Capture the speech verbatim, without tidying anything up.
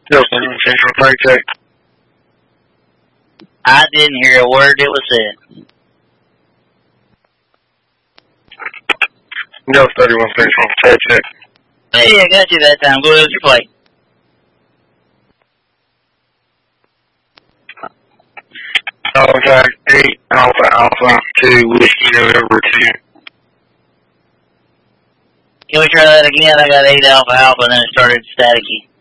Delta Central Paycheck. I didn't hear a word that was said. Delta thirty-one Central Paycheck. Hey, I got you that time. Go ahead with your plate. Contact eight Alpha Alpha two Whiskey November two. Can we try that again? I got eight Alpha Alpha and then it started staticky.